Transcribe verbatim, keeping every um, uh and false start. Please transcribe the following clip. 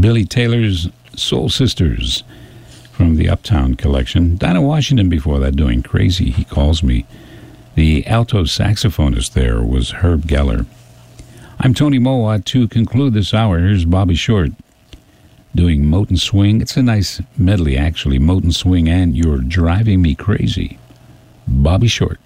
Billy Taylor's Soul Sisters from the Uptown Collection. Dinah Washington before that doing Crazy, He Calls Me. The alto saxophonist there was Herb Geller. I'm Tony Mowat. To conclude this hour, here's Bobby Short doing Moten Swing. It's a nice medley, actually. Moten Swing and You're Driving Me Crazy. Bobby Short.